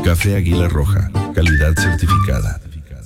Café Águila Roja, calidad certificada.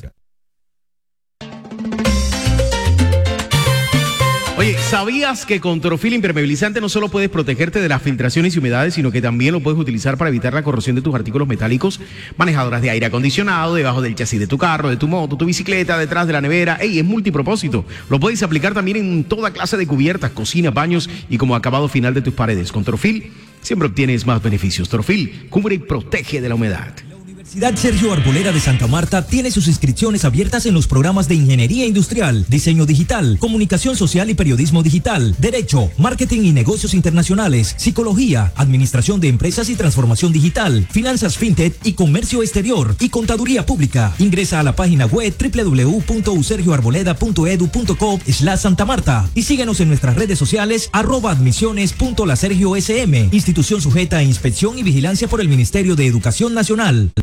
Oye, ¿sabías que con Torofil impermeabilizante no solo puedes protegerte de las filtraciones y humedades, sino que también lo puedes utilizar para evitar la corrosión de tus artículos metálicos, manejadoras de aire acondicionado, debajo del chasis de tu carro, de tu moto, tu bicicleta, detrás de la nevera? ¡Ey! Es multipropósito. Lo puedes aplicar también en toda clase de cubiertas, cocina, baños y como acabado final de tus paredes. Con Torofil siempre obtienes más beneficios. Torofil cubre y protege de la humedad. Universidad Sergio Arboleda de Santa Marta tiene sus inscripciones abiertas en los programas de Ingeniería Industrial, Diseño Digital, Comunicación Social y Periodismo Digital, Derecho, Marketing y Negocios Internacionales, Psicología, Administración de Empresas y Transformación Digital, Finanzas FinTech y Comercio Exterior y Contaduría Pública. Ingresa a la página web www.usergioarboleda.edu.co/Santa Marta y síguenos en nuestras redes sociales @admisiones.lasergiosm, institución sujeta a inspección y vigilancia por el Ministerio de Educación Nacional.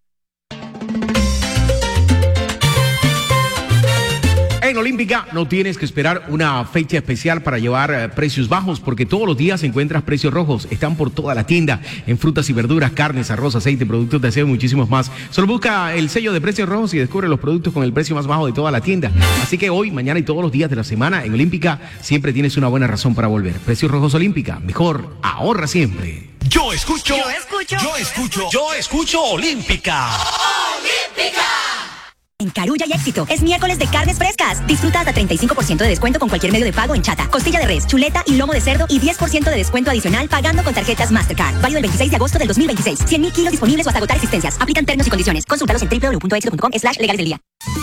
En Olímpica no tienes que esperar una fecha especial para llevar precios bajos, porque todos los días encuentras precios rojos. Están por toda la tienda, en frutas y verduras, carnes, arroz, aceite, productos de aseo y muchísimos más. Solo busca el sello de precios rojos y descubre los productos con el precio más bajo de toda la tienda. Así que hoy, mañana y todos los días de la semana en Olímpica siempre tienes una buena razón para volver. Precios rojos Olímpica, mejor, ahorra siempre. Yo escucho Olímpica. ¡Olímpica! En Carulla y Éxito, es miércoles de carnes frescas. Disfruta hasta 35% de descuento con cualquier medio de pago en chata, costilla de res, chuleta y lomo de cerdo y 10% de descuento adicional pagando con tarjetas Mastercard. Válido el 26 de agosto del 2026. 100,000 kilos disponibles o hasta agotar existencias. Aplican términos y condiciones. Consúltalos en www.éxito.com/legales del día.